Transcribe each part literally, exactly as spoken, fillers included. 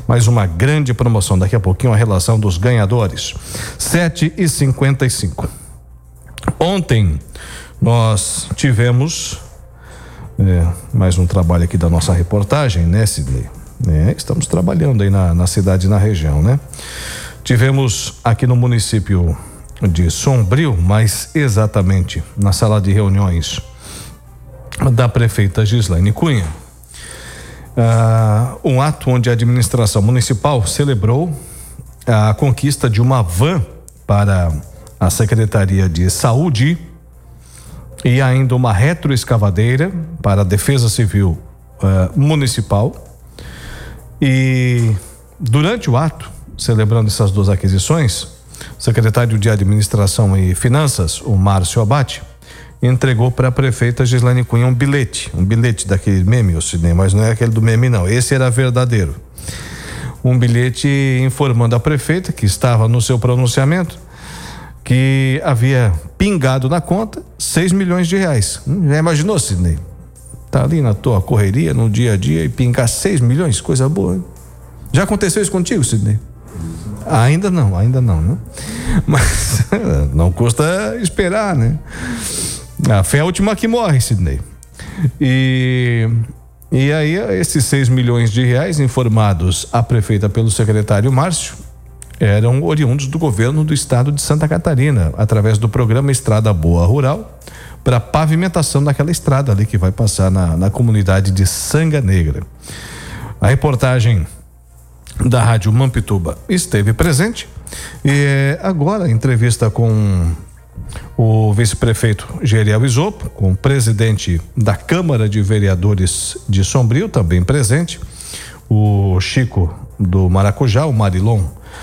mais uma grande promoção. Daqui a pouquinho a relação dos ganhadores. sete e cinquenta e cinco. Ontem nós tivemos é, mais um trabalho aqui da nossa reportagem, né, Sidney? É, estamos trabalhando aí na, na cidade e na região, né? Tivemos aqui no município de Sombrio, mais exatamente na sala de reuniões da prefeita Gislaine Cunha, uh, um ato onde a administração municipal celebrou a conquista de uma van para a Secretaria de Saúde e ainda uma retroescavadeira para a Defesa Civil uh, Municipal. E durante o ato, celebrando essas duas aquisições, o secretário de Administração e Finanças, o Márcio Abate, entregou para a prefeita Gislaine Cunha um bilhete, um bilhete daquele meme, o Sidney, mas não é aquele do meme não, esse era verdadeiro. Um bilhete informando a prefeita, que estava no seu pronunciamento, que havia pingado na conta seis milhões de reais. Hum, já imaginou, Sidney? Tá ali na tua correria, no dia a dia, e pingar seis milhões, coisa boa, hein? Já aconteceu isso contigo, Sidney? Ainda não, ainda não, né? Mas não custa esperar, né? A fé é a última que morre, Sidney. E, e aí, esses seis milhões de reais informados à prefeita pelo secretário Márcio eram oriundos do governo do estado de Santa Catarina, através do programa Estrada Boa Rural, para pavimentação daquela estrada ali que vai passar na, na comunidade de Sanga Negra. A reportagem da Rádio Mampituba esteve presente e agora entrevista com o vice-prefeito Geriel Isopo, com o presidente da Câmara de Vereadores de Sombrio, também presente, o Chico do Maracujá, o Marilon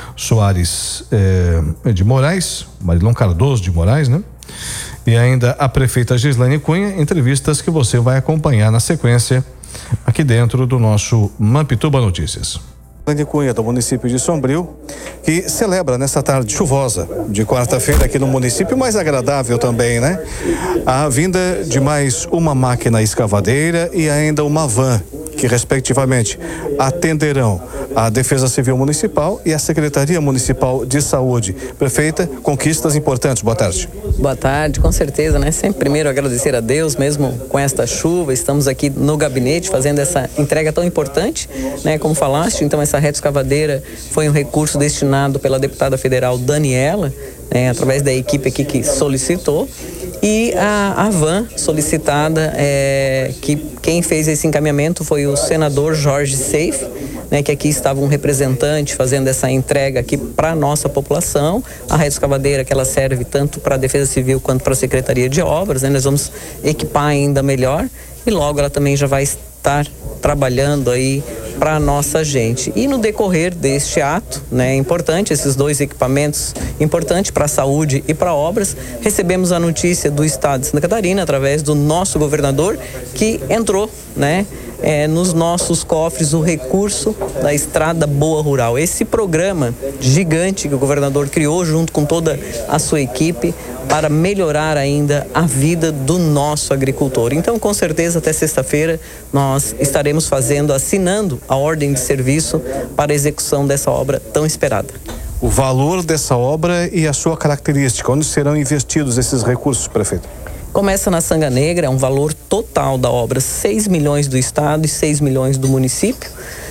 Soares eh, de Moraes, Marilon Cardoso de Moraes, né? E ainda a prefeita Gislaine Cunha, entrevistas que você vai acompanhar na sequência aqui dentro do nosso Mampituba Notícias. Gislaine Cunha, do município de Sombrio, que celebra nessa tarde chuvosa de quarta-feira aqui no município, mais agradável também, né? A vinda de mais uma máquina escavadeira e ainda uma van, que respectivamente atenderão a Defesa Civil Municipal e a Secretaria Municipal de Saúde. Prefeita, conquistas importantes. Boa tarde. Boa tarde, com certeza, né? Sempre primeiro agradecer a Deus, mesmo com esta chuva, estamos aqui no gabinete fazendo essa entrega tão importante, né? Como falaste, então essa retroescavadeira foi um recurso destinado pela deputada federal Daniela, né? Através da equipe aqui que solicitou. E a, a van solicitada, é, que quem fez esse encaminhamento foi o senador Jorge Seife, né, que aqui estava um representante fazendo essa entrega aqui para a nossa população. A retroescavadeira que ela serve tanto para a Defesa Civil quanto para a Secretaria de Obras, né? Nós vamos equipar ainda melhor e logo ela também já vai estar trabalhando aí para a nossa gente. E no decorrer deste ato, né, importante, esses dois equipamentos importantes para a saúde e para obras, recebemos a notícia do estado de Santa Catarina, através do nosso governador, que entrou, né, é, nos nossos cofres o recurso da Estrada Boa Rural. Esse programa gigante que o governador criou junto com toda a sua equipe para melhorar ainda a vida do nosso agricultor. Então, com certeza, até sexta-feira, nós estaremos fazendo, assinando a ordem de serviço para a execução dessa obra tão esperada. O valor dessa obra e a sua característica, onde serão investidos esses recursos, prefeito? Começa na Sanga Negra, é um valor total da obra, seis milhões do estado e seis milhões do município.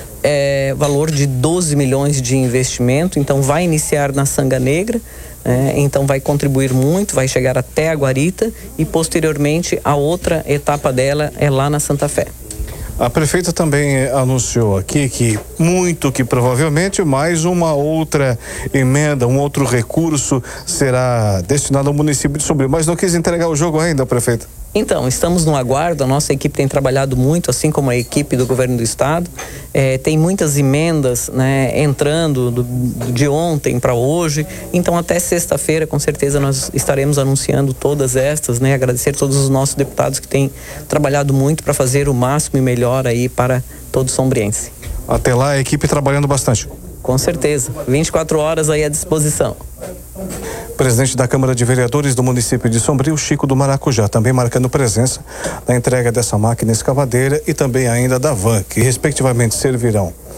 É, valor de doze milhões de investimento, então vai iniciar na Sanga Negra, é, então vai contribuir muito, vai chegar até a Guarita e posteriormente a outra etapa dela é lá na Santa Fé. A prefeita também anunciou aqui que muito que provavelmente mais uma outra emenda, um outro recurso será destinado ao município de Sombrio, mas não quis entregar o jogo ainda, prefeita. Então, estamos no aguardo, a nossa equipe tem trabalhado muito, assim como a equipe do governo do estado. É, tem muitas emendas, né, entrando do, de ontem para hoje, então até sexta-feira com certeza nós estaremos anunciando todas estas, né, agradecer a todos os nossos deputados que têm trabalhado muito para fazer o máximo e melhor aí para todo sombriense. Até lá a equipe trabalhando bastante. Com certeza, vinte e quatro horas aí à disposição. Presidente da Câmara de Vereadores do município de Sombrio, Chico do Maracujá, também marcando presença na entrega dessa máquina escavadeira e também ainda da van, que respectivamente servirão